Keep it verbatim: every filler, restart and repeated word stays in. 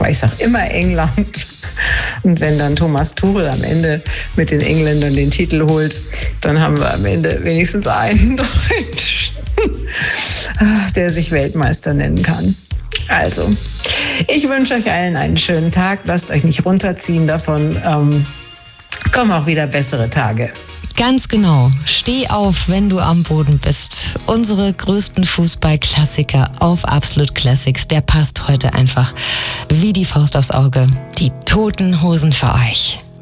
Aber ich sage immer England. Und wenn dann Thomas Tuchel am Ende mit den Engländern den Titel holt, dann haben wir am Ende wenigstens einen Deutschen, der sich Weltmeister nennen kann. Also, ich wünsche euch allen einen schönen Tag. Lasst euch nicht runterziehen davon. Ähm, kommen auch wieder bessere Tage. Ganz genau. Steh auf, wenn du am Boden bist. Unsere größten Fußballklassiker auf Absolut Classics, der passt heute einfach wie die Faust aufs Auge. Die Toten Hosen für euch.